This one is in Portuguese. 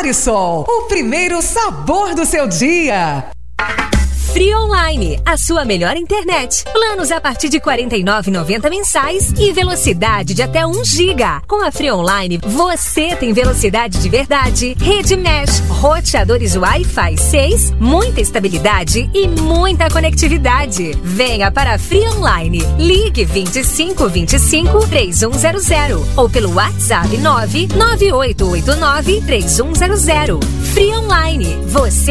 Marisol, o primeiro sabor do seu dia. Free Online, a sua melhor internet. Planos a partir de R$ 49,90 mensais e velocidade de até 1 GB. Com a Free Online, você tem velocidade de verdade, rede mesh, roteadores Wi-Fi 6, muita estabilidade e muita conectividade. Venha para a Free Online. Ligue 25 25 3100 ou pelo WhatsApp 99889 3100. Free Online, você